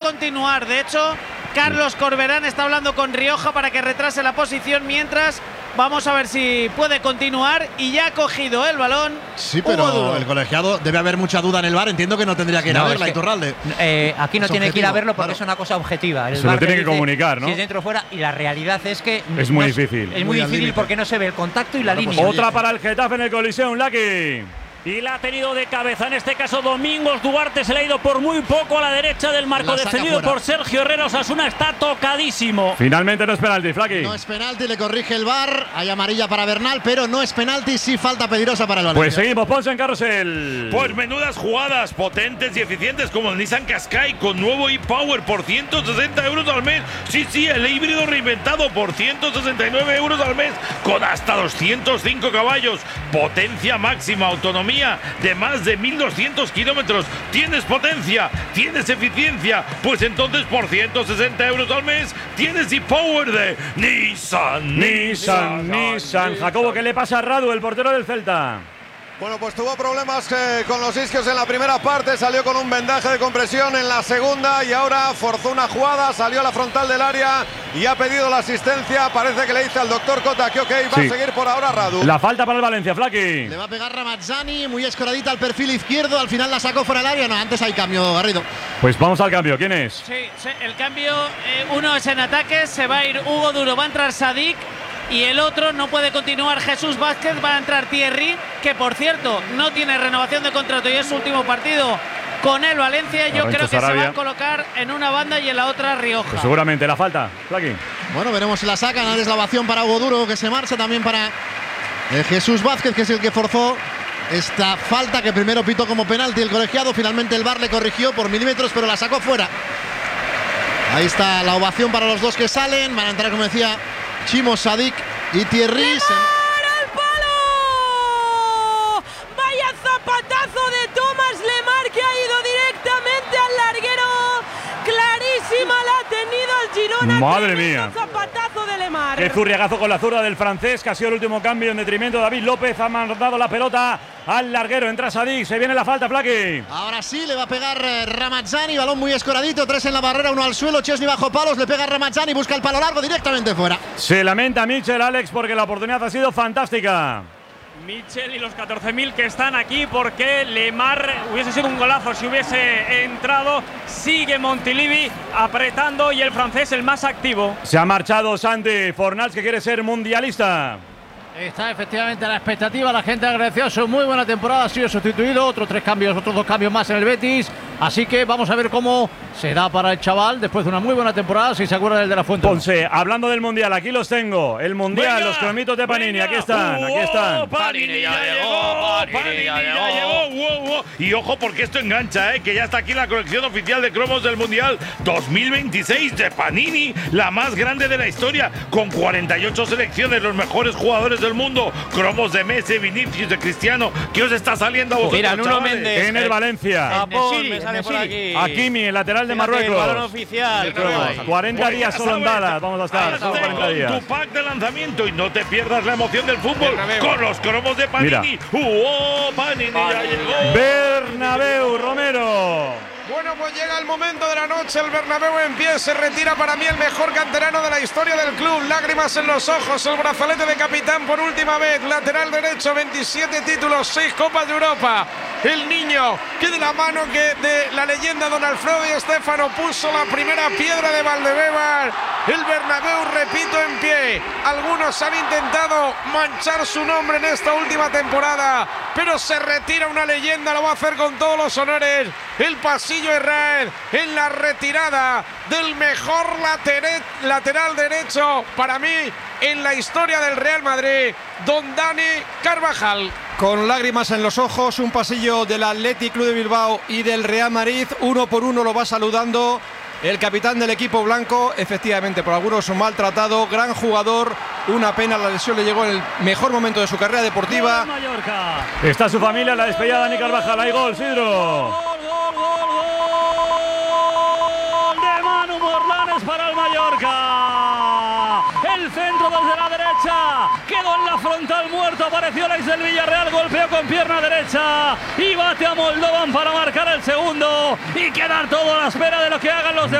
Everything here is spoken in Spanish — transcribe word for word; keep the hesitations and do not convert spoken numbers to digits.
continuar. De hecho, Carlos Corberán está hablando con Rioja para que retrase la posición mientras. Vamos a ver si puede continuar y ya ha cogido el balón. Sí, pero el colegiado debe haber mucha duda en el V A R. Entiendo que no tendría que ir no, a verla, es que, Iturralde. Eh, aquí no es tiene objetivo, que ir a verlo porque claro. es una cosa objetiva. El Se lo tiene que comunicar, ¿no? Si es dentro o fuera, y la realidad es que es muy no difícil. Es, es muy, muy difícil porque no se ve el contacto y la bueno, línea. Pues otra para el Getafe en el Coliseum, Lucky. Y la ha tenido de cabeza, en este caso Domingos Duarte, se le ha ido por muy poco a la derecha del marco, defendido por Sergio Herrera. Osasuna está tocadísimo. Finalmente no es penalti, Flaky. No es penalti, le corrige el V A R. Hay amarilla para Bernal, pero no es penalti, sí falta peligrosa para el Valencia. Pues seguimos, Ponce en carrusel. Pues menudas jugadas potentes y eficientes como el Nissan Qashqai con nuevo e-Power por ciento sesenta euros al mes. Sí, sí, el híbrido reinventado por ciento sesenta y nueve euros al mes con hasta doscientos cinco caballos. Potencia máxima, autonomía de más de mil doscientos kilómetros. ¿Tienes potencia? ¿Tienes eficiencia? Pues entonces por ciento sesenta euros al mes tienes e-Power de Nissan. Nissan, Nissan. Nissan. Jacobo, ¿qué le pasa a Radu, el portero del Celta? Bueno, pues tuvo problemas eh, con los isquios en la primera parte, salió con un vendaje de compresión en la segunda y ahora forzó una jugada, salió a la frontal del área y ha pedido la asistencia. Parece que le dice al doctor Cota que ok, va sí. a seguir por ahora Radu. La falta para el Valencia, Flaky. Le va a pegar Ramazzani, muy escoradita al perfil izquierdo, al final la sacó fuera del área. No, antes hay cambio, Garrido. Pues vamos al cambio, ¿quién es? Sí, sí el cambio, eh, uno es en ataque, se va a ir Hugo Duro, va a entrar Sadik. Y el otro no puede continuar Jesús Vázquez, va a entrar Thierry, que por cierto no tiene renovación de contrato y es su último partido con el Valencia. Yo creo que Sarabia. se va a colocar en una banda y en la otra Rioja. Pues seguramente la falta, Flaky. Bueno, veremos si la sacan. Ahora es la ovación para Hugo Duro, que se marcha también para eh, Jesús Vázquez, que es el que forzó esta falta, que primero pitó como penalti el colegiado. Finalmente el V A R le corrigió por milímetros, pero la sacó fuera. Ahí está la ovación para los dos que salen. Van a entrar, como decía, Chimo, Sadik y Thierry. ¡Lemar al palo! ¡Vaya zapatazo de Thomas Lemar, que ha ido directamente al larguero! Clarísima la ha tenido el Girona. Madre mía. Zapatazo de Lemar. Qué zurriagazo con la zurda del francés, que ha sido el último cambio en detrimento de David López. Ha mandado la pelota al larguero. Entra Sadik, se viene la falta, Flaky. Ahora sí, le va a pegar eh, Ramazzani. Balón muy escoradito, tres en la barrera, uno al suelo. Chesney bajo palos, le pega Ramazzani, busca el palo largo directamente fuera. Se lamenta Mitchell, Alex, porque la oportunidad ha sido fantástica. Mitchell y los catorce mil que están aquí, porque Lemar hubiese sido un golazo si hubiese entrado. Sigue Montilivi apretando y el francés el más activo. Se ha marchado Santi Fornals, que quiere ser mundialista. Está efectivamente a la expectativa, la gente agradeció su muy buena temporada, ha sido sustituido, otros tres cambios, otros dos cambios más en el Betis, así que vamos a ver cómo se da para el chaval después de una muy buena temporada, si se acuerda del de la Fuente. Ponce, hablando del Mundial, aquí los tengo, el Mundial, venga, los cromitos de Panini, venga, aquí están, aquí están. Oh, Panini ya llegó, Panini ya llegó, wow, wow. Y ojo porque esto engancha, eh, que ya está aquí la colección oficial de cromos del Mundial dos mil veintiséis de Panini, la más grande de la historia, con cuarenta y ocho selecciones, los mejores jugadores del mundo, cromos de Messi, Vinicius, de Cristiano. ¿Qué os está saliendo a vosotros, Mira, Nuno Méndez en el Valencia, Japón, me sale por aquí. Hakimi, el lateral de Fíjate, Marruecos. El balón oficial. cuarenta Pues días solo en Dallas, vamos a estar, solo cuarenta días. Tu pack de lanzamiento y no te pierdas la emoción del fútbol con los cromos de Panini. ¡Oh, Panini ya llegó! Bernabéu, Romero. Bueno, pues llega el momento de la noche, el Bernabéu en pie, se retira para mí el mejor canterano de la historia del club, lágrimas en los ojos, el brazalete de capitán por última vez, lateral derecho, veintisiete títulos, seis Copas de Europa, el niño que de la mano que de la leyenda Don Alfredo Di Stéfano puso la primera piedra de Valdebebas, el Bernabéu, repito, en pie. Algunos han intentado manchar su nombre en esta última temporada, pero se retira una leyenda, lo va a hacer con todos los honores, el pasillo Israel en la retirada del mejor lateral, lateral derecho para mí en la historia del Real Madrid, don Dani Carvajal. Con lágrimas en los ojos, un pasillo del Athletic Club de Bilbao y del Real Madrid, uno por uno lo va saludando el capitán del equipo blanco, efectivamente por algunos maltratado, gran jugador, una pena, la lesión le llegó en el mejor momento de su carrera deportiva. Está su familia, la despedida de Dani Carvajal, hay gol, Sidro. Para el Mallorca, el centro desde la derecha quedó en la frontal muerto, apareció el ex del Villarreal, golpeó con pierna derecha y bate a Moldovan para marcar el segundo y quedar todo a la espera de lo que hagan los de